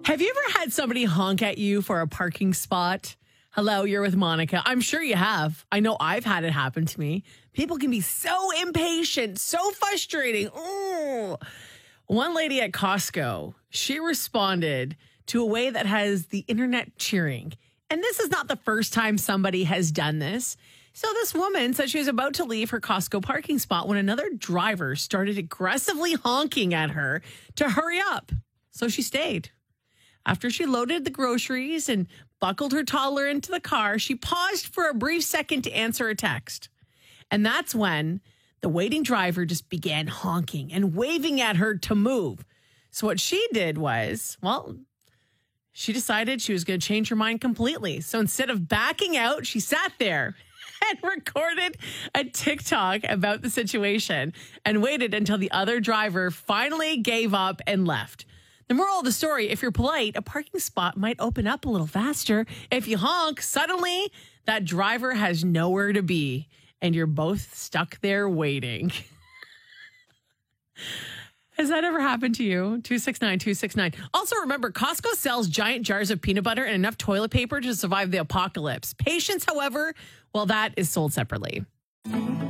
Have you ever had somebody honk at you for a parking spot? Hello, you're with Monica. I'm sure you have. I know I've had it happen to me. People can be so impatient, so frustrating. Ooh. One lady at Costco, she responded to a way that has the internet cheering. And this is not the first time somebody has done this. So this woman said she was about to leave her Costco parking spot when another driver started aggressively honking at her to hurry up. So she stayed. After she loaded the groceries and buckled her toddler into the car, she paused for a brief second to answer a text. And that's when the waiting driver just began honking and waving at her to move. So what she did was, she decided she was going to change her mind completely. So instead of backing out, she sat there and recorded a TikTok about the situation and waited until the other driver finally gave up and left. The moral of the story, if you're polite, a parking spot might open up a little faster. If you honk, suddenly that driver has nowhere to be and you're both stuck there waiting. Has that ever happened to you? 269-269. Also, remember, Costco sells giant jars of peanut butter and enough toilet paper to survive the apocalypse. Patience, however, that is sold separately.